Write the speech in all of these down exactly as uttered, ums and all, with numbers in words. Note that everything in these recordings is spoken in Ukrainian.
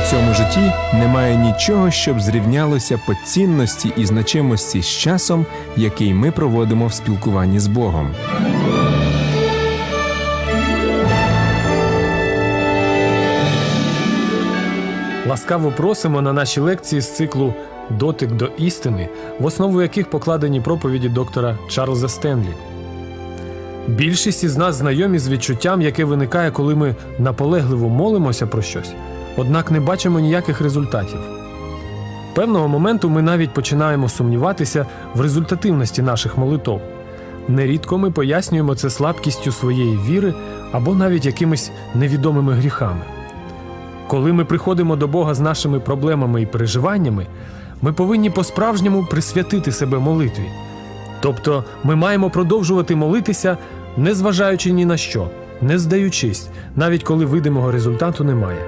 В цьому житті немає нічого, щоб зрівнялося по цінності і значимості з часом, який ми проводимо в спілкуванні з Богом. Ласкаво просимо на наші лекції з циклу «Дотик до істини», в основу яких покладені проповіді доктора Чарльза Стенлі. Більшість із нас знайомі з відчуттям, яке виникає, коли ми наполегливо молимося про щось, однак не бачимо ніяких результатів. Певного моменту ми навіть починаємо сумніватися в результативності наших молитов. Нерідко ми пояснюємо це слабкістю своєї віри або навіть якимись невідомими гріхами. Коли ми приходимо до Бога з нашими проблемами і переживаннями, ми повинні по-справжньому присвятити себе молитві. Тобто ми маємо продовжувати молитися, не зважаючи ні на що, не здаючись, навіть коли видимого результату немає.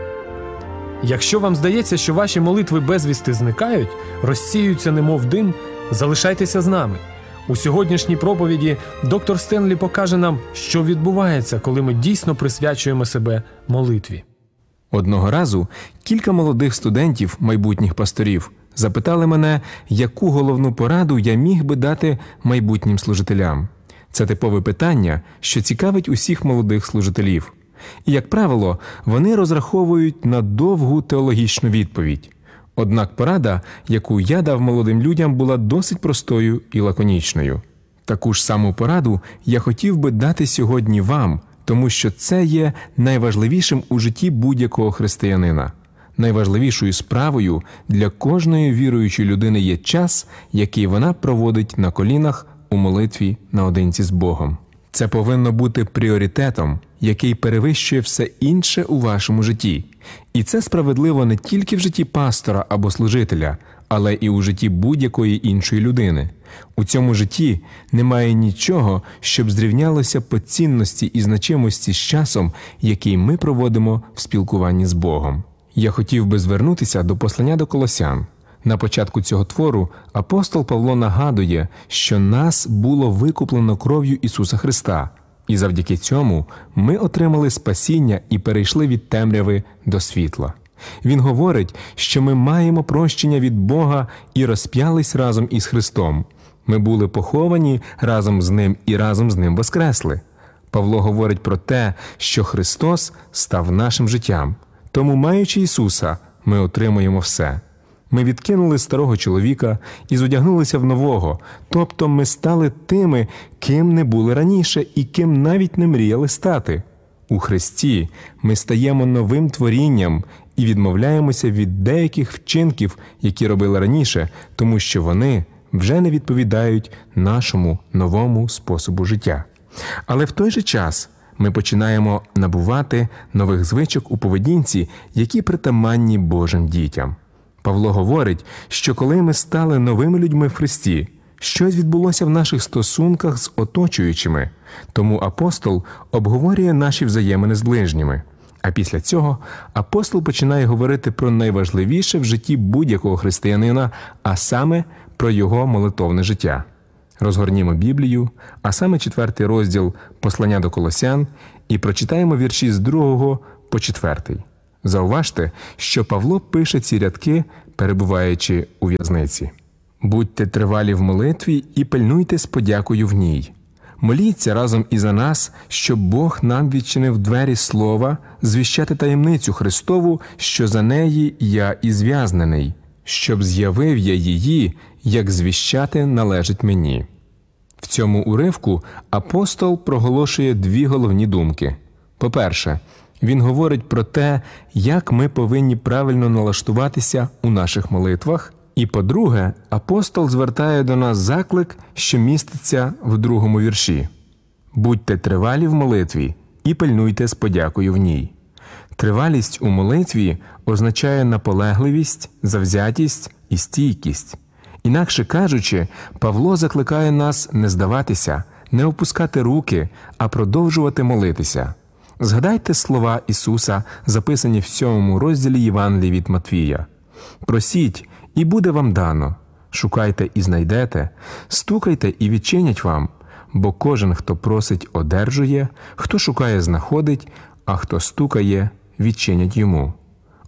Якщо вам здається, що ваші молитви безвісти зникають, розсіюються немов дим, залишайтеся з нами. У сьогоднішній проповіді доктор Стенлі покаже нам, що відбувається, коли ми дійсно присвячуємо себе молитві. Одного разу кілька молодих студентів, майбутніх пасторів, запитали мене, яку головну пораду я міг би дати майбутнім служителям. Це типове питання, що цікавить усіх молодих служителів. І, як правило, вони розраховують на довгу теологічну відповідь. Однак порада, яку я дав молодим людям, була досить простою і лаконічною. Таку ж саму пораду я хотів би дати сьогодні вам, тому що це є найважливішим у житті будь-якого християнина. Найважливішою справою для кожної віруючої людини є час, який вона проводить на колінах у молитві наодинці з Богом. Це повинно бути пріоритетом, який перевищує все інше у вашому житті. І це справедливо не тільки в житті пастора або служителя, але і у житті будь-якої іншої людини. У цьому житті немає нічого, щоб зрівнялося по цінності і значимості з часом, який ми проводимо в спілкуванні з Богом. Я хотів би звернутися до послання до Колосян. На початку цього твору апостол Павло нагадує, що нас було викуплено кров'ю Ісуса Христа, і завдяки цьому ми отримали спасіння і перейшли від темряви до світла. Він говорить, що ми маємо прощення від Бога і розп'ялись разом із Христом. Ми були поховані разом з Ним і разом з Ним воскресли. Павло говорить про те, що Христос став нашим життям. Тому, маючи Ісуса, ми отримуємо все. Ми відкинули старого чоловіка і зодягнулися в нового, тобто ми стали тими, ким не були раніше і ким навіть не мріяли стати. У Христі ми стаємо новим творінням і відмовляємося від деяких вчинків, які робили раніше, тому що вони вже не відповідають нашому новому способу життя. Але в той же час ми починаємо набувати нових звичок у поведінці, які притаманні Божим дітям. Павло говорить, що коли ми стали новими людьми в Христі, щось відбулося в наших стосунках з оточуючими, тому апостол обговорює наші взаємини з ближніми. А після цього апостол починає говорити про найважливіше в житті будь-якого християнина, а саме про його молитовне життя. Розгорнімо Біблію, а саме четвертий розділ послання до Колосян, і прочитаємо вірші з другого по четвертий. Зауважте, що Павло пише ці рядки, перебуваючи у в'язниці. «Будьте тривалі в молитві і пильнуйте з подякою в ній. Моліться разом і за нас, щоб Бог нам відчинив двері слова, звіщати таємницю Христову, що за неї я і зв'язнений, щоб з'явив я її, як звіщати належить мені». В цьому уривку апостол проголошує дві головні думки. По-перше, він говорить про те, як ми повинні правильно налаштуватися у наших молитвах. І по-друге, апостол звертає до нас заклик, що міститься в другому вірші. «Будьте тривалі в молитві і пильнуйте з подякою в ній». Тривалість у молитві означає наполегливість, завзятість і стійкість. Інакше кажучи, Павло закликає нас не здаватися, не опускати руки, а продовжувати молитися. Згадайте слова Ісуса, записані в сьомому розділі Євангелії від Матвія. «Просіть, і буде вам дано. Шукайте і знайдете, стукайте і відчинять вам, бо кожен, хто просить, одержує, хто шукає, знаходить, а хто стукає, відчинять йому».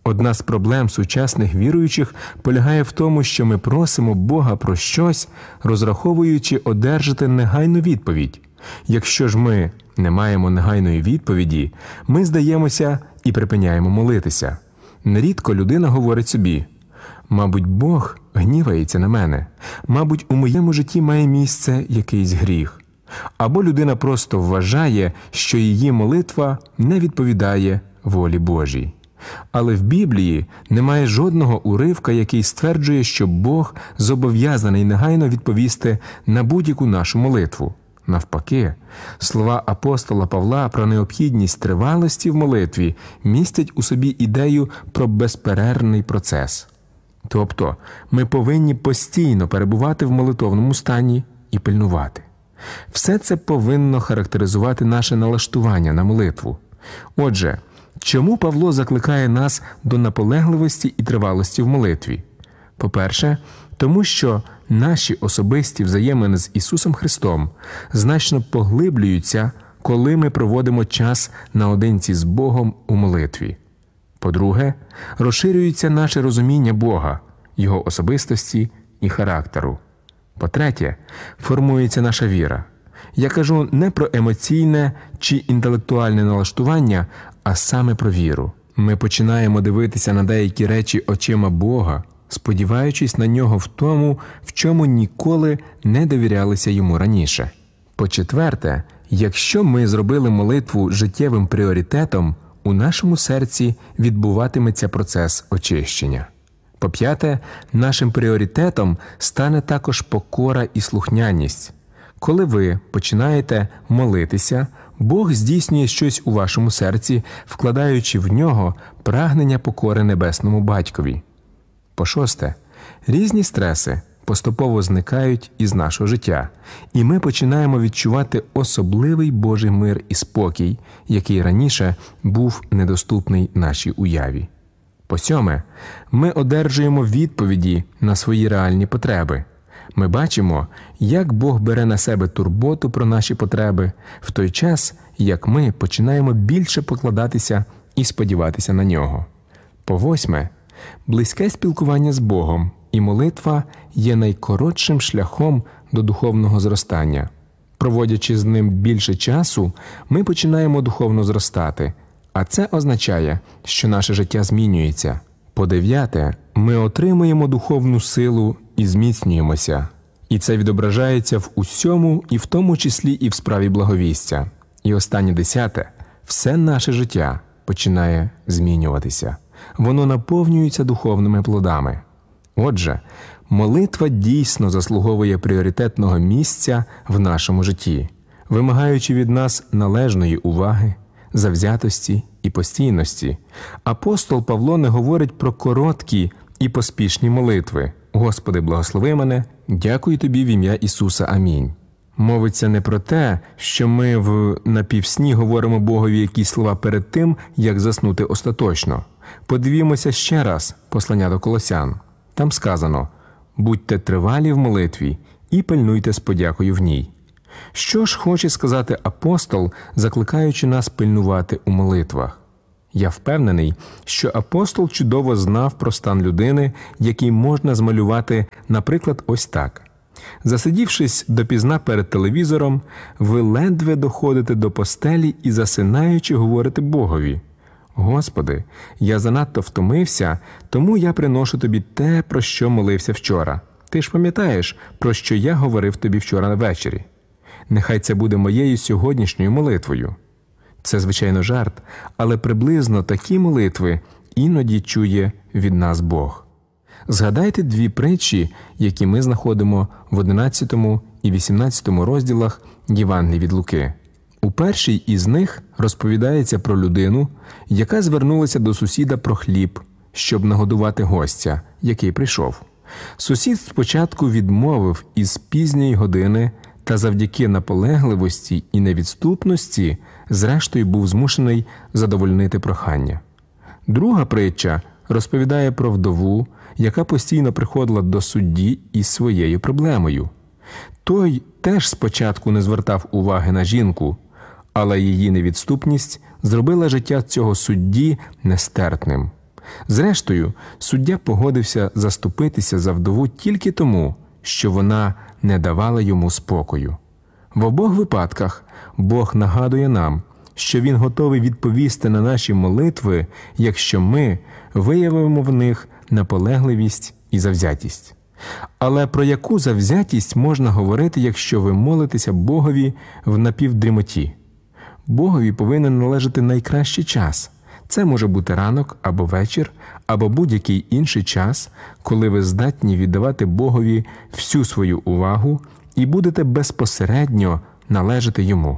Одна з проблем сучасних віруючих полягає в тому, що ми просимо Бога про щось, розраховуючи одержати негайну відповідь. Якщо ж ми не маємо негайної відповіді, ми здаємося і припиняємо молитися. Нерідко людина говорить собі: «Мабуть, Бог гнівається на мене. Мабуть, у моєму житті має місце якийсь гріх». Або людина просто вважає, що її молитва не відповідає волі Божій. Але в Біблії немає жодного уривка, який стверджує, що Бог зобов'язаний негайно відповісти на будь-яку нашу молитву. Навпаки, слова апостола Павла про необхідність тривалості в молитві містять у собі ідею про безперервний процес. Тобто, ми повинні постійно перебувати в молитовному стані і пильнувати. Все це повинно характеризувати наше налаштування на молитву. Отже, чому Павло закликає нас до наполегливості і тривалості в молитві? По-перше, тому що наші особисті взаємини з Ісусом Христом значно поглиблюються, коли ми проводимо час наодинці з Богом у молитві. По-друге, розширюється наше розуміння Бога, Його особистості і характеру. По-третє, формується наша віра. Я кажу не про емоційне чи інтелектуальне налаштування, а саме про віру. Ми починаємо дивитися на деякі речі очима Бога, сподіваючись на Нього в тому, в чому ніколи не довірялися Йому раніше. По-четверте, якщо ми зробили молитву життєвим пріоритетом, у нашому серці відбуватиметься процес очищення. По-п'яте, нашим пріоритетом стане також покора і слухняність. Коли ви починаєте молитися, Бог здійснює щось у вашому серці, вкладаючи в нього прагнення покори Небесному Батькові. По-шосте, різні стреси поступово зникають із нашого життя, і ми починаємо відчувати особливий Божий мир і спокій, який раніше був недоступний нашій уяві. По-сьоме, ми одержуємо відповіді на свої реальні потреби. Ми бачимо, як Бог бере на себе турботу про наші потреби, в той час, як ми починаємо більше покладатися і сподіватися на Нього. По-восьме, близьке спілкування з Богом і молитва є найкоротшим шляхом до духовного зростання. Проводячи з Ним більше часу, ми починаємо духовно зростати, а це означає, що наше життя змінюється. По-дев'яте, ми отримуємо духовну силу і зміцнюємося. І це відображається в усьому, і в тому числі і в справі благовістя. І останнє десяте, все наше життя починає змінюватися. Воно наповнюється духовними плодами. Отже, молитва дійсно заслуговує пріоритетного місця в нашому житті, вимагаючи від нас належної уваги, завзятості і постійності. Апостол Павло не говорить про короткі і поспішні молитви. «Господи, благослови мене, дякую Тобі в ім'я Ісуса. Амінь». Мовиться не про те, що ми в напівсні говоримо Богові якісь слова перед тим, як заснути остаточно. Подивімося ще раз послання до Колосян. Там сказано: «Будьте тривалі в молитві і пильнуйте з подякою в ній». Що ж хоче сказати апостол, закликаючи нас пильнувати у молитвах? Я впевнений, що апостол чудово знав про стан людини, який можна змалювати, наприклад, ось так. Засидівшись допізна перед телевізором, ви ледве доходите до постелі і, засинаючи, говорите Богові: «Господи, я занадто втомився, тому я приношу Тобі те, про що молився вчора. Ти ж пам'ятаєш, про що я говорив Тобі вчора ввечері? Нехай це буде моєю сьогоднішньою молитвою». Це, звичайно, жарт, але приблизно такі молитви іноді чує від нас Бог. Згадайте дві притчі, які ми знаходимо в одинадцятому і вісімнадцятому розділах Євангелії від Луки. У першій із них розповідається про людину, яка звернулася до сусіда про хліб, щоб нагодувати гостя, який прийшов. Сусід спочатку відмовив із пізньої години, та завдяки наполегливості і невідступності, зрештою був змушений задовольнити прохання. Друга притча розповідає про вдову, яка постійно приходила до судді із своєю проблемою. Той теж спочатку не звертав уваги на жінку, але її невідступність зробила життя цього судді нестерпним. Зрештою, суддя погодився заступитися за вдову тільки тому, що вона не давала йому спокою. В обох випадках Бог нагадує нам, що Він готовий відповісти на наші молитви, якщо ми виявимо в них наполегливість і завзятість. Але про яку завзятість можна говорити, якщо ви молитеся Богові в напівдрімоті? Богові повинен належати найкращий час. Це може бути ранок або вечір, або будь-який інший час, коли ви здатні віддавати Богові всю свою увагу і будете безпосередньо належати Йому.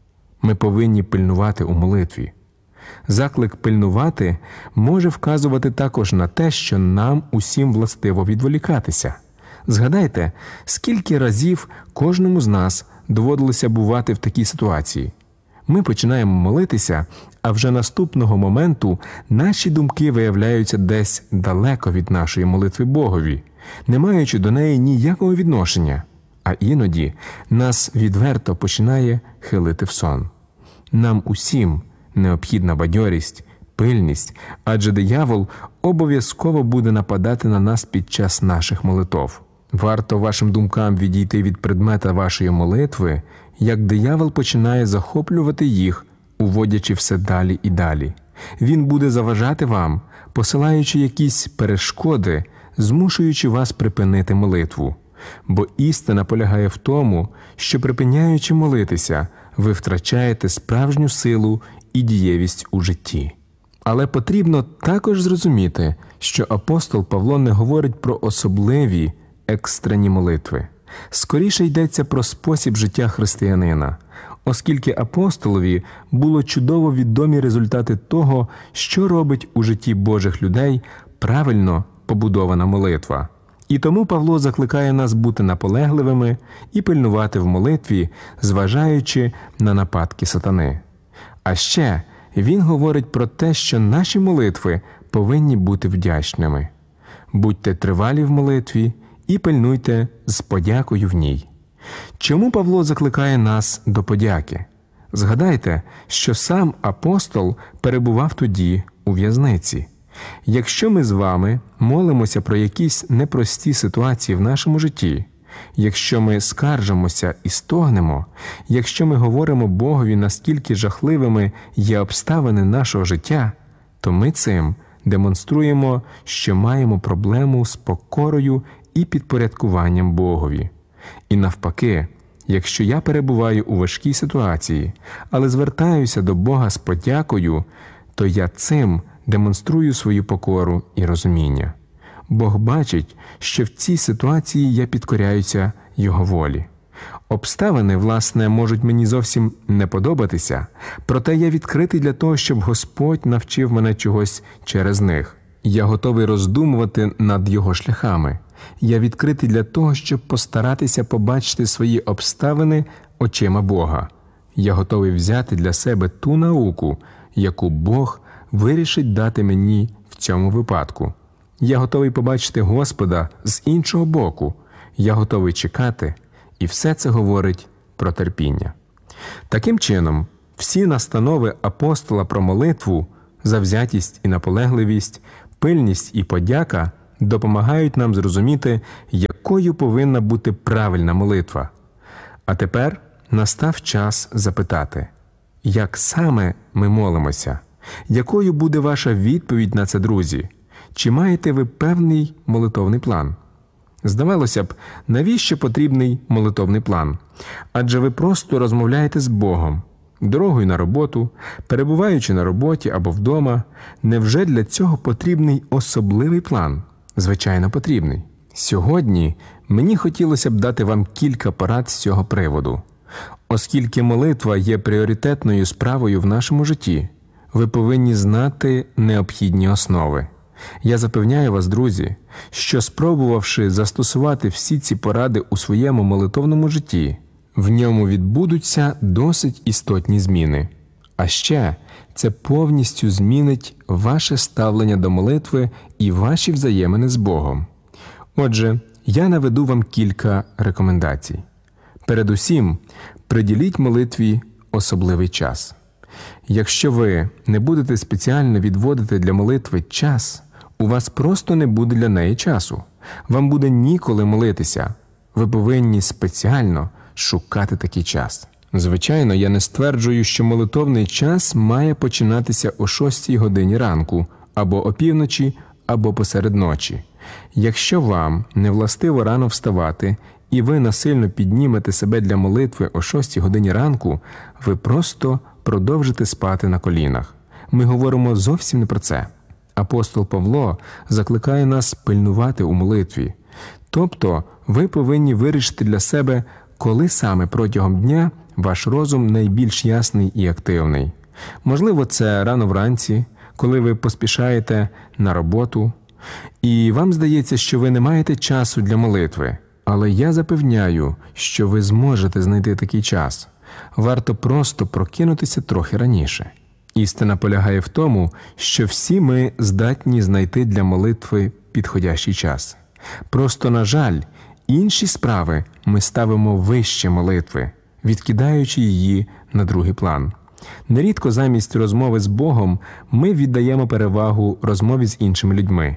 Ми повинні пильнувати у молитві. Заклик пильнувати може вказувати також на те, що нам усім властиво відволікатися. Згадайте, скільки разів кожному з нас доводилося бувати в такій ситуації. Ми починаємо молитися, а вже наступного моменту наші думки виявляються десь далеко від нашої молитви Богові, не маючи до неї ніякого відношення, а іноді нас відверто починає хилити в сон. Нам усім необхідна бадьорість, пильність, адже диявол обов'язково буде нападати на нас під час наших молитов. Варто вашим думкам відійти від предмета вашої молитви, як диявол починає захоплювати їх, уводячи все далі і далі. Він буде заважати вам, посилаючи якісь перешкоди, змушуючи вас припинити молитву. Бо істина полягає в тому, що, припиняючи молитися, ви втрачаєте справжню силу і дієвість у житті. Але потрібно також зрозуміти, що апостол Павло не говорить про особливі, екстрені молитви. Скоріше йдеться про спосіб життя християнина, оскільки апостолові було чудово відомі результати того, що робить у житті Божих людей правильно побудована молитва. І тому Павло закликає нас бути наполегливими і пильнувати в молитві, зважаючи на нападки сатани. А ще він говорить про те, що наші молитви повинні бути вдячними. Будьте тривалі в молитві і пильнуйте з подякою в ній. Чому Павло закликає нас до подяки? Згадайте, що сам апостол перебував тоді у в'язниці. Якщо ми з вами молимося про якісь непрості ситуації в нашому житті, якщо ми скаржимося і стогнемо, якщо ми говоримо Богові, наскільки жахливими є обставини нашого життя, то ми цим демонструємо, що маємо проблему з покорою і підпорядкуванням Богові. І навпаки, якщо я перебуваю у важкій ситуації, але звертаюся до Бога з подякою, то я цим демонструю свою покору і розуміння. Бог бачить, що в цій ситуації я підкоряюся Його волі. Обставини, власне, можуть мені зовсім не подобатися, проте я відкритий для того, щоб Господь навчив мене чогось через них. Я готовий роздумувати над Його шляхами. Я відкритий для того, щоб постаратися побачити свої обставини очима Бога. Я готовий взяти для себе ту науку, яку Бог вирішить дати мені в цьому випадку. Я готовий побачити Господа з іншого боку. Я готовий чекати, і все це говорить про терпіння. Таким чином, всі настанови апостола про молитву, завзятість і наполегливість, пильність і подяка допомагають нам зрозуміти, якою повинна бути правильна молитва. А тепер настав час запитати, як саме ми молимося? Якою буде ваша відповідь на це, друзі? Чи маєте ви певний молитовний план? Здавалося б, навіщо потрібний молитовний план? Адже ви просто розмовляєте з Богом, дорогою на роботу, перебуваючи на роботі або вдома. Невже для цього потрібний особливий план? Звичайно, потрібний. Сьогодні мені хотілося б дати вам кілька порад з цього приводу. Оскільки молитва є пріоритетною справою в нашому житті, ви повинні знати необхідні основи. Я запевняю вас, друзі, що спробувавши застосувати всі ці поради у своєму молитовному житті, в ньому відбудуться досить істотні зміни. А ще це повністю змінить ваше ставлення до молитви і ваші взаємини з Богом. Отже, я наведу вам кілька рекомендацій. Передусім, приділіть молитві особливий час. Якщо ви не будете спеціально відводити для молитви час, у вас просто не буде для неї часу. Вам буде ніколи молитися. Ви повинні спеціально шукати такий час. Звичайно, я не стверджую, що молитовний час має починатися о шостій годині ранку, або опівночі, або посеред ночі. Якщо вам не властиво рано вставати, і ви насильно піднімете себе для молитви о шостій годині ранку, ви просто продовжите спати на колінах. Ми говоримо зовсім не про це. Апостол Павло закликає нас пильнувати у молитві. Тобто, ви повинні вирішити для себе, коли саме протягом дня ваш розум найбільш ясний і активний. Можливо, це рано вранці, коли ви поспішаєте на роботу, і вам здається, що ви не маєте часу для молитви. Але я запевняю, що ви зможете знайти такий час. Варто просто прокинутися трохи раніше. Істина полягає в тому, що всі ми здатні знайти для молитви підходящий час. Просто, на жаль, інші справи ми ставимо вище молитви, відкидаючи її на другий план. Нерідко замість розмови з Богом ми віддаємо перевагу розмові з іншими людьми.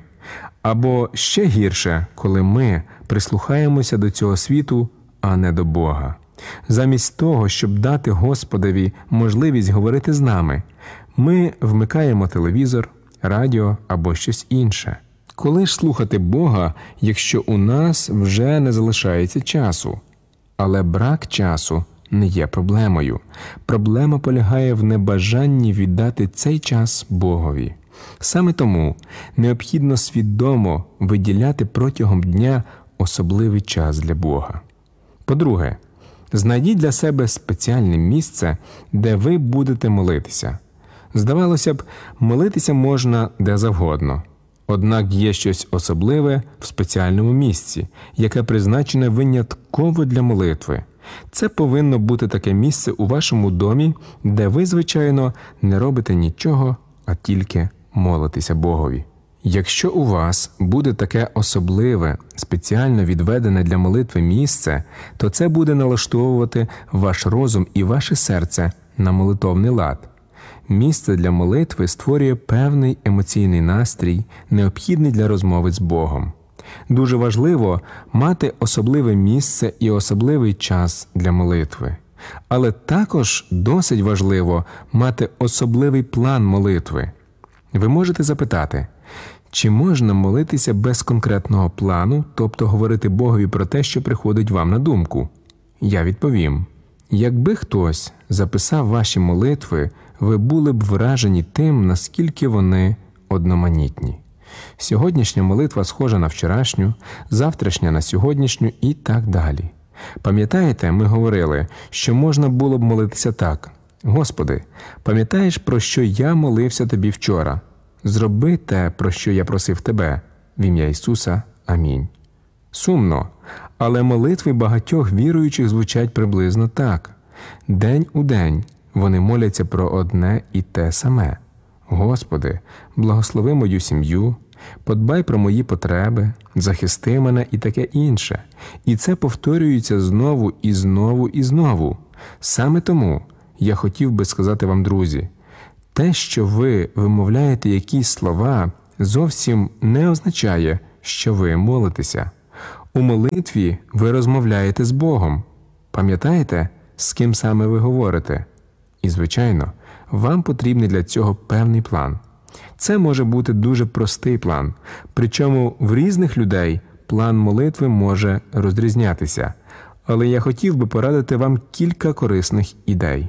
Або ще гірше, коли ми прислухаємося до цього світу, а не до Бога. Замість того, щоб дати Господові можливість говорити з нами, ми вмикаємо телевізор, радіо або щось інше. Коли ж слухати Бога, якщо у нас вже не залишається часу? Але брак часу не є проблемою. Проблема полягає в небажанні віддати цей час Богові. Саме тому необхідно свідомо виділяти протягом дня особливий час для Бога. По-друге, знайдіть для себе спеціальне місце, де ви будете молитися. Здавалося б, молитися можна де завгодно. Однак є щось особливе в спеціальному місці, яке призначене винятково для молитви. Це повинно бути таке місце у вашому домі, де ви, звичайно, не робите нічого, а тільки молитеся Богові. Якщо у вас буде таке особливе, спеціально відведене для молитви місце, то це буде налаштовувати ваш розум і ваше серце на молитовний лад. Місце для молитви створює певний емоційний настрій, необхідний для розмови з Богом. Дуже важливо мати особливе місце і особливий час для молитви. Але також досить важливо мати особливий план молитви. Ви можете запитати, чи можна молитися без конкретного плану, тобто говорити Богові про те, що приходить вам на думку? Я відповім. Якби хтось записав ваші молитви, ви були б вражені тим, наскільки вони одноманітні. Сьогоднішня молитва схожа на вчорашню, завтрашня на сьогоднішню і так далі. Пам'ятаєте, ми говорили, що можна було б молитися так: «Господи, пам'ятаєш, про що я молився Тобі вчора? Зроби те, про що я просив Тебе. В ім'я Ісуса. Амінь». Сумно, але молитви багатьох віруючих звучать приблизно так. День у день вони моляться про одне і те саме. «Господи, благослови мою сім'ю, подбай про мої потреби, захисти мене» і таке інше. І це повторюється знову і знову і знову. Саме тому я хотів би сказати вам, друзі, те, що ви вимовляєте якісь слова, зовсім не означає, що ви молитеся. У молитві ви розмовляєте з Богом. Пам'ятаєте, з ким саме ви говорите? І, звичайно, вам потрібний для цього певний план. Це може бути дуже простий план, причому в різних людей план молитви може розрізнятися. Але я хотів би порадити вам кілька корисних ідей.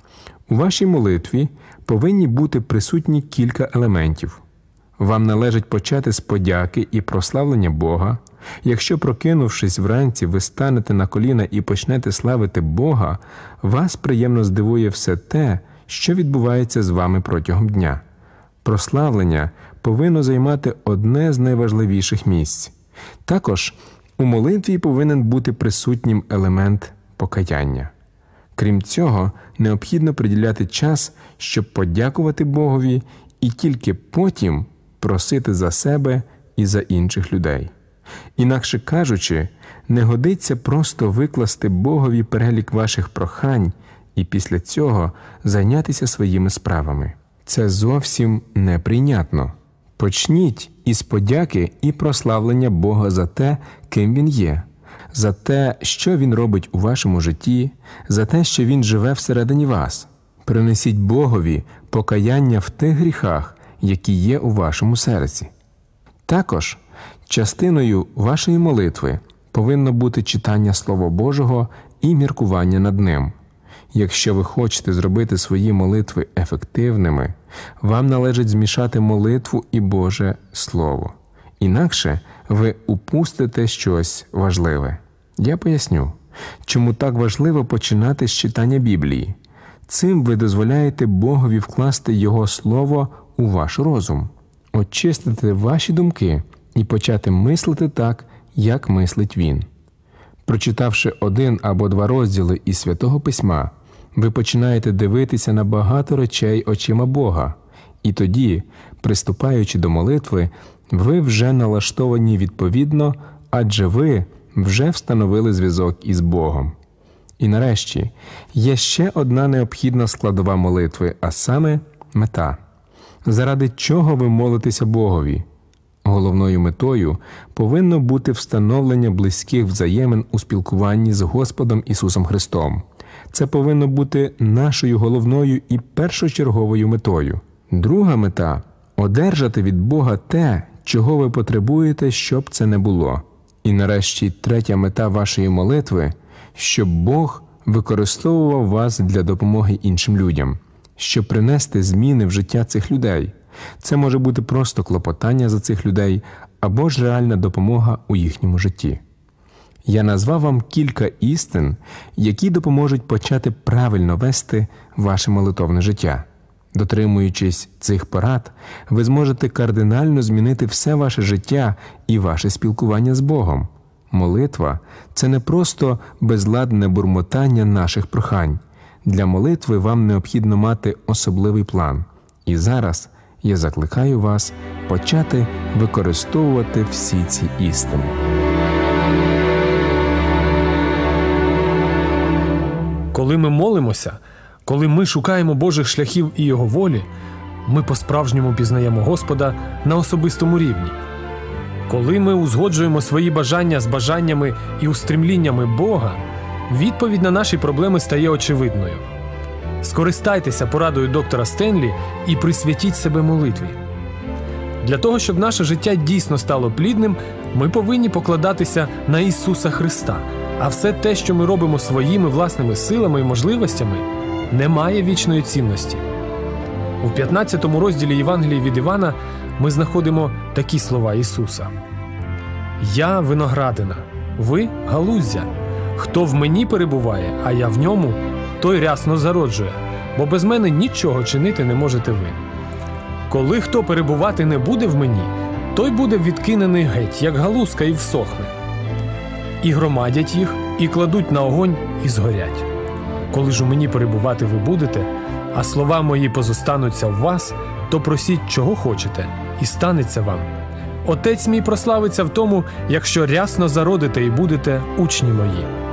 У вашій молитві повинні бути присутні кілька елементів. Вам належить почати з подяки і прославлення Бога. Якщо, прокинувшись вранці, ви станете на коліна і почнете славити Бога, вас приємно здивує все те, що відбувається з вами протягом дня. Прославлення повинно займати одне з найважливіших місць. Також у молитві повинен бути присутнім елемент покаяння. Крім цього, необхідно приділяти час, щоб подякувати Богові і тільки потім просити за себе і за інших людей. Інакше кажучи, не годиться просто викласти Богові перелік ваших прохань і після цього зайнятися своїми справами. Це зовсім неприйнятно. Почніть із подяки і прославлення Бога за те, ким Він є, за те, що Він робить у вашому житті, за те, що Він живе всередині вас. Принесіть Богові покаяння в тих гріхах, які є у вашому серці. Також частиною вашої молитви повинно бути читання Слова Божого і міркування над ним. Якщо ви хочете зробити свої молитви ефективними, вам належить змішати молитву і Боже Слово. Інакше ви упустите щось важливе. Я поясню, чому так важливо починати з читання Біблії. Цим ви дозволяєте Богові вкласти Його Слово у ваш розум, очистити ваші думки і почати мислити так, як мислить Він. Прочитавши один або два розділи із Святого Письма, ви починаєте дивитися на багато речей очима Бога, і тоді, приступаючи до молитви, ви вже налаштовані відповідно, адже ви вже встановили зв'язок із Богом. І нарешті, є ще одна необхідна складова молитви, а саме мета. Заради чого ви молитеся Богові? Головною метою повинно бути встановлення близьких взаємин у спілкуванні з Господом Ісусом Христом. Це повинно бути нашою головною і першочерговою метою. Друга мета – одержати від Бога те, чого ви потребуєте, щоб це не було. І нарешті третя мета вашої молитви – щоб Бог використовував вас для допомоги іншим людям, щоб принести зміни в життя цих людей. Це може бути просто клопотання за цих людей або ж реальна допомога у їхньому житті. Я назвав вам кілька істин, які допоможуть почати правильно вести ваше молитовне життя. Дотримуючись цих порад, ви зможете кардинально змінити все ваше життя і ваше спілкування з Богом. Молитва – це не просто безладне бурмотання наших прохань. Для молитви вам необхідно мати особливий план. І зараз я закликаю вас почати використовувати всі ці істини. Коли ми молимося, коли ми шукаємо Божих шляхів і Його волі, ми по-справжньому пізнаємо Господа на особистому рівні. Коли ми узгоджуємо свої бажання з бажаннями і устремліннями Бога, відповідь на наші проблеми стає очевидною. Скористайтеся порадою доктора Стенлі і присвятіть себе молитві. Для того, щоб наше життя дійсно стало плідним, ми повинні покладатися на Ісуса Христа, а все те, що ми робимо своїми власними силами і можливостями, не має вічної цінності. У п'ятнадцятому розділі Євангелії від Івана ми знаходимо такі слова Ісуса. «Я виноградина, ви – галуздя. Хто в мені перебуває, а я в ньому, той рясно зароджує, бо без мене нічого чинити не можете ви. Коли хто перебувати не буде в мені, той буде відкинений геть, як галузка, і всохне. І громадять їх, і кладуть на огонь, і згорять. Коли ж у мені перебувати ви будете, а слова мої позостануться в вас, то просіть, чого хочете, і станеться вам. Отець мій прославиться в тому, якщо рясно зародите і будете учні мої».